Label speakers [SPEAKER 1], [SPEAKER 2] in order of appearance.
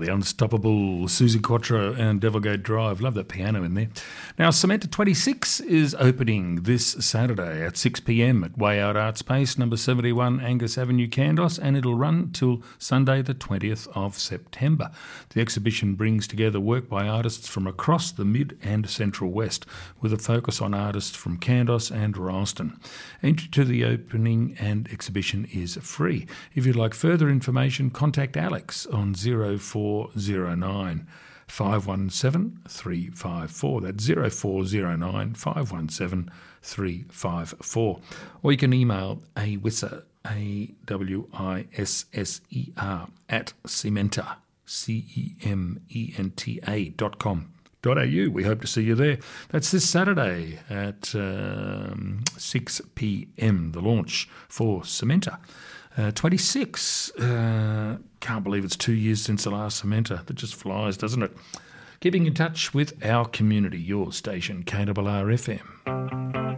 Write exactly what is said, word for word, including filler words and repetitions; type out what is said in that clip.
[SPEAKER 1] the unstoppable Susie Quattro and Devilgate Drive. Love that piano in there. Now, Cementa twenty-six is opening this Saturday at six p.m. at Way Out Art Space, number seventy-one Angus Avenue, Candos, and it'll run till Sunday the twentieth of September. The exhibition brings together work by artists from across the Mid and Central West, with a focus on artists from Candos and Ralston. Entry to the opening and exhibition is free. If you'd like further information, contact Alex on zero four zero nine five one seven three five four. That's zero four zero nine five one seven three five four. Or you can email awisser, A W I S S E R, at Cementa, C E M E N T A dot com. .au. We hope to see you there. That's this Saturday at um, six p.m, the launch for Cementa. Uh, twenty-six. Uh, can't believe it's two years since the last Cementa. That just flies, doesn't it? Keeping in touch with our community, your station, K R R F M.